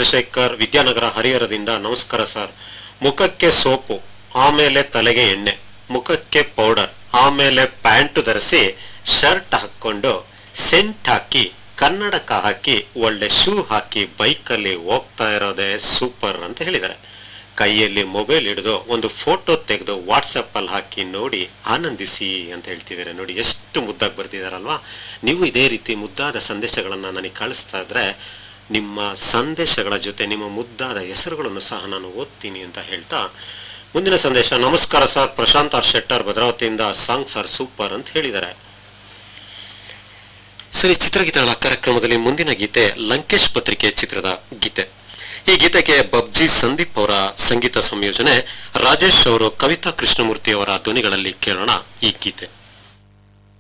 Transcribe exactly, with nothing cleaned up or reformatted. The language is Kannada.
ಚಂದ್ರಶೇಖರ್ ವಿದ್ಯಾನಗರ ಹರಿಹರದಿಂದ. ನಮಸ್ಕಾರ ಸರ್. ಮುಖಕ್ಕೆ ಸೋಪು, ಆಮೇಲೆ ತಲೆಗೆ ಎಣ್ಣೆ, ಮುಖಕ್ಕೆ ಪೌಡರ್, ಆಮೇಲೆ ಪ್ಯಾಂಟ್ ಧರಿಸಿ ಶರ್ಟ್ ಹಾಕೊಂಡು ಸೆಂಟ್ ಹಾಕಿ ಕನ್ನಡಕ ಹಾಕಿ ಒಳ್ಳೆ ಶೂ ಹಾಕಿ ಬೈಕಲ್ಲಿ ಹೋಗ್ತಾ ಇರೋದೇ ಸೂಪರ್ ಅಂತ ಹೇಳಿದ್ದಾರೆ. ಕೈಯಲ್ಲಿ ಮೊಬೈಲ್ ಹಿಡಿದು ಒಂದು ಫೋಟೋ ತೆಗೆದು ವಾಟ್ಸಪ್ ಅಲ್ಲಿ ಹಾಕಿ ನೋಡಿ ಆನಂದಿಸಿ ಅಂತ ಹೇಳ್ತಿದ್ದಾರೆ. ನೋಡಿ ಎಷ್ಟು ಮುದ್ದಾಗಿ ಬರ್ತಿದಾರಲ್ವಾ. ನೀವು ಇದೇ ರೀತಿ ಮುದ್ದಾದ ಸಂದೇಶಗಳನ್ನ ನನಗೆ ಕಳಿಸ್ತಾ ಇದ್ರೆ ನಿಮ್ಮ ಸಂದೇಶಗಳ ಜೊತೆ ನಿಮ್ಮ ಮುದ್ದಾದ ಹೆಸರುಗಳನ್ನು ಸಹ ನಾನು ಓದ್ತೀನಿ ಅಂತ ಹೇಳ್ತಾ ಮುಂದಿನ ಸಂದೇಶ. ನಮಸ್ಕಾರ ಸರ್, ಪ್ರಶಾಂತ್ ಆರ್ ಶೆಟ್ಟರ್ ಭದ್ರಾವತಿಯಿಂದ. ಸಾಂಗ್ ಸರ್ ಸೂಪರ್ ಅಂತ ಹೇಳಿದ್ದಾರೆ. ಸರಿ, ಚಿತ್ರಗೀತೆಗಳ ಕಾರ್ಯಕ್ರಮದಲ್ಲಿ ಮುಂದಿನ ಗೀತೆ ಲಂಕೇಶ್ ಪತ್ರಿಕೆ ಚಿತ್ರದ ಗೀತೆ. ಈ ಗೀತೆಗೆ ಬಬ್ಜಿ ಸಂದೀಪ್ ಅವರ ಸಂಗೀತ ಸಂಯೋಜನೆ, ರಾಜೇಶ್ ಅವರು ಕವಿತಾ ಕೃಷ್ಣಮೂರ್ತಿ ಅವರ ಧ್ವನಿಗಳಲ್ಲಿ ಕೇಳೋಣ ಈ ಗೀತೆ.